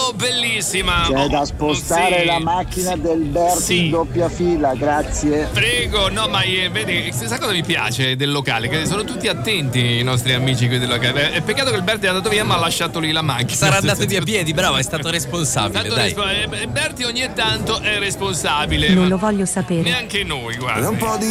Oh, bellissima. C'è da spostare sì, la macchina del Berti in doppia fila, grazie. Prego, no, ma vedi, sa cosa mi piace del locale? Che sono tutti attenti i nostri amici qui del locale. È peccato che il Berti è andato via, ma ha lasciato lì la macchina. Sarà andato via a piedi, bravo, è stato responsabile. Berti ogni tanto è responsabile. Non lo voglio sapere. Neanche noi, guarda. Un po' di